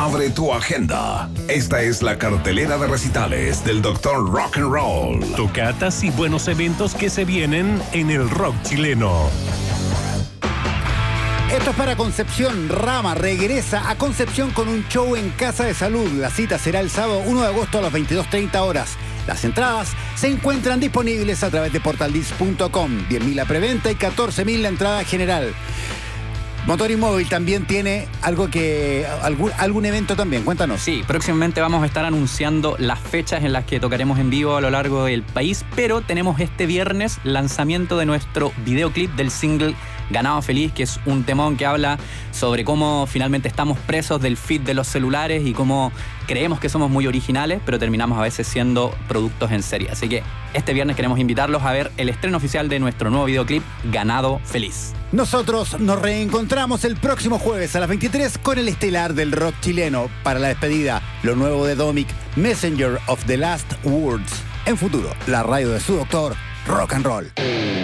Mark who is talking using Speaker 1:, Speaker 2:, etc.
Speaker 1: Abre tu agenda. Esta es la cartelera de recitales del Dr. Rock and Roll.
Speaker 2: Tocatas y buenos eventos que se vienen en el rock chileno.
Speaker 3: Esto es para Concepción. Rama regresa a Concepción con un show en Casa de Salud. La cita será el sábado 1 de agosto a las 22:30 horas. Las entradas se encuentran disponibles a través de portaldis.com. 10.000 la preventa y 14.000 la entrada general. Motor y Móvil también tiene algún evento también. Cuéntanos.
Speaker 4: Sí, próximamente vamos a estar anunciando las fechas en las que tocaremos en vivo a lo largo del país, pero tenemos este viernes lanzamiento de nuestro videoclip del single Ganado Feliz, que es un temón que habla sobre cómo finalmente estamos presos del feed de los celulares y cómo creemos que somos muy originales, pero terminamos a veces siendo productos en serie. Así que este viernes queremos invitarlos a ver el estreno oficial de nuestro nuevo videoclip Ganado Feliz.
Speaker 3: Nosotros nos reencontramos el próximo jueves a las 23 con el estelar del rock chileno. Para la despedida, lo nuevo de Domic, Messenger of the Last Words. En Futuro, la radio de su doctor, Rock and Roll.